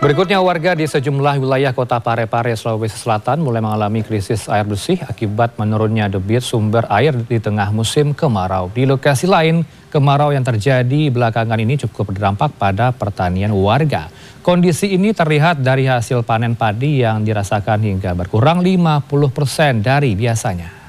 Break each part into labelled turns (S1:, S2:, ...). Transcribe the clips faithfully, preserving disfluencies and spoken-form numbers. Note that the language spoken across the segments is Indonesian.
S1: Berikutnya, warga di sejumlah wilayah kota Parepare, Sulawesi Selatan mulai mengalami krisis air bersih akibat menurunnya debit sumber air di tengah musim kemarau. Di lokasi lain, kemarau yang terjadi belakangan ini cukup berdampak pada pertanian warga. Kondisi ini terlihat dari hasil panen padi yang dirasakan hingga berkurang lima puluh persen dari biasanya.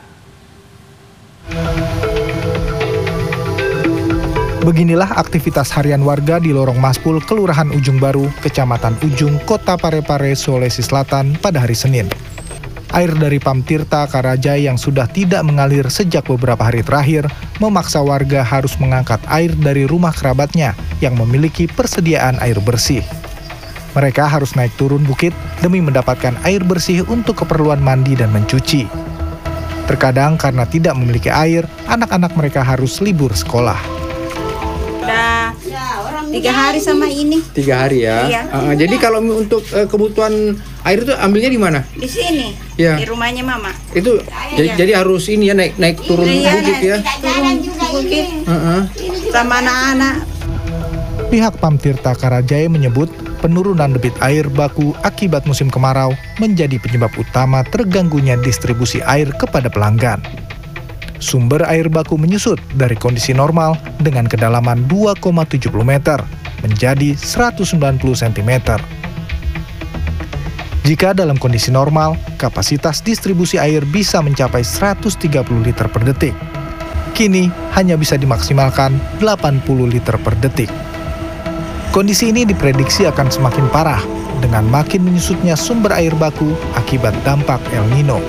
S2: Beginilah aktivitas harian warga di Lorong Maspul, Kelurahan Ujung Baru, Kecamatan Ujung, Kota Parepare, Sulawesi Selatan pada hari Senin. Air dari Pam Tirta Karajai yang sudah tidak mengalir sejak beberapa hari terakhir memaksa warga harus mengangkat air dari rumah kerabatnya yang memiliki persediaan air bersih. Mereka harus naik turun bukit demi mendapatkan air bersih untuk keperluan mandi dan mencuci. Terkadang karena tidak memiliki air, anak-anak mereka harus libur sekolah.
S3: Udah tiga hari sama ini.
S4: Tiga hari ya.
S3: Iya.
S4: Uh, jadi kalau untuk uh, kebutuhan air itu ambilnya di mana?
S3: Di sini.
S4: Ya.
S3: Di rumahnya Mama.
S4: Itu
S3: Iya.
S4: jadi harus ini ya naik naik turun
S3: Iya,
S4: bukit ya.
S3: Turun bukit
S4: Uh-uh.
S3: sama anak-anak.
S2: Pihak Pam Tirta Karajai menyebut penurunan debit air baku akibat musim kemarau menjadi penyebab utama terganggunya distribusi air kepada pelanggan. Sumber air baku menyusut dari kondisi normal dengan kedalaman dua koma tujuh puluh meter menjadi seratus sembilan puluh sentimeter. Jika dalam kondisi normal, kapasitas distribusi air bisa mencapai seratus tiga puluh liter per detik. Kini hanya bisa dimaksimalkan delapan puluh liter per detik. Kondisi ini diprediksi akan semakin parah dengan makin menyusutnya sumber air baku akibat dampak El Nino.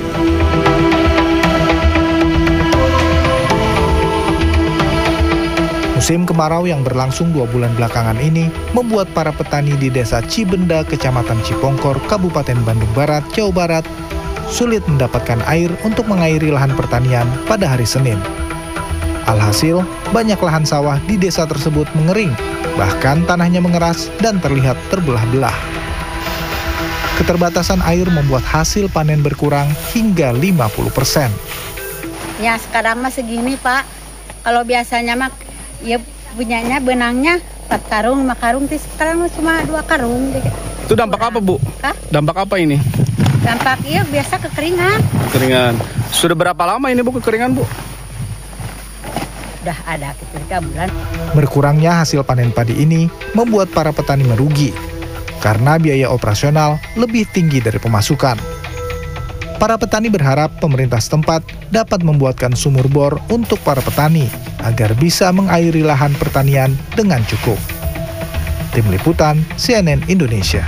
S2: Musim kemarau yang berlangsung dua bulan belakangan ini membuat para petani di Desa Cibenda, Kecamatan Cipongkor, Kabupaten Bandung Barat, Jawa Barat, sulit mendapatkan air untuk mengairi lahan pertanian pada hari Senin. Alhasil, banyak lahan sawah di desa tersebut mengering, bahkan tanahnya mengeras dan terlihat terbelah-belah. Keterbatasan air membuat hasil panen berkurang hingga lima puluh persen.
S5: Ya sekarang mah segini Pak, kalau biasanya mah ya punyanya benangnya empat karung, lima karung, sekarang cuma dua karung.
S4: Itu dampak apa Bu?
S5: Hah?
S4: Dampak apa ini?
S5: Dampak iya biasa kekeringan.
S4: Kekeringan. Sudah berapa lama ini Bu kekeringan Bu?
S5: Udah ada tiga bulan.
S2: Berkurangnya hasil panen padi ini membuat para petani merugi karena biaya operasional lebih tinggi dari pemasukan. Para petani berharap pemerintah setempat dapat membuatkan sumur bor untuk para petani agar bisa mengairi lahan pertanian dengan cukup. Tim Liputan C N N Indonesia.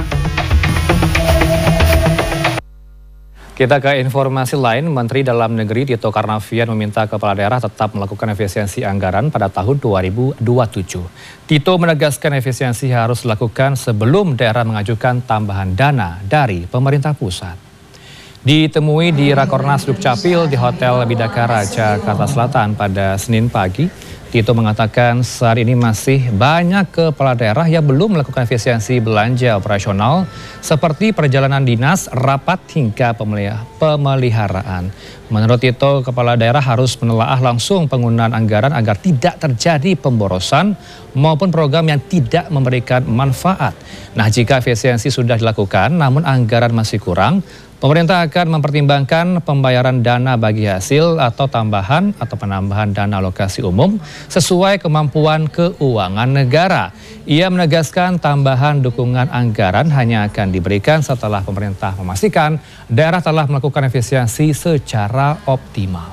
S1: Kita ke informasi lain, Menteri Dalam Negeri Tito Karnavian meminta kepala daerah tetap melakukan efisiensi anggaran pada tahun dua ribu dua puluh tujuh. Tito menegaskan efisiensi harus dilakukan sebelum daerah mengajukan tambahan dana dari pemerintah pusat. Ditemui di Rakornas Dukcapil di Hotel Bidakara, Jakarta Selatan pada Senin pagi, Tito mengatakan saat ini masih banyak kepala daerah yang belum melakukan efisiensi belanja operasional seperti perjalanan dinas, rapat hingga pemeliharaan. Menurut Tito, kepala daerah harus menelaah langsung penggunaan anggaran agar tidak terjadi pemborosan maupun program yang tidak memberikan manfaat. Nah, jika efisiensi sudah dilakukan namun anggaran masih kurang, pemerintah akan mempertimbangkan pembayaran dana bagi hasil atau tambahan atau penambahan dana alokasi umum sesuai kemampuan keuangan negara. Ia menegaskan tambahan dukungan anggaran hanya akan diberikan setelah pemerintah memastikan daerah telah melakukan efisiensi secara optimal.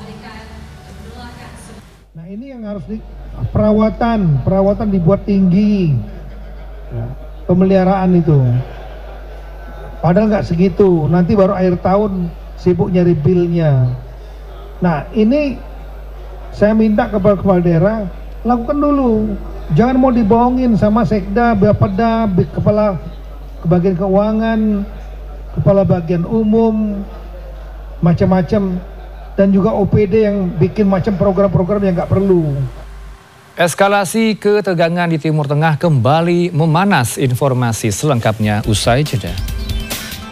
S6: Nah ini yang harus di perawatan, perawatan dibuat tinggi, pemeliharaan itu. Padahal nggak segitu, nanti baru akhir tahun sibuk nyari bilnya. Nah ini saya minta kepada kepala daerah, lakukan dulu. Jangan mau dibohongin sama sekda, bapeda, kepala bagian keuangan, kepala bagian umum, macam-macam. Dan juga O P D yang bikin macam program-program yang nggak perlu.
S1: Eskalasi ketegangan di Timur Tengah kembali memanas. Informasi selengkapnya usai jeda.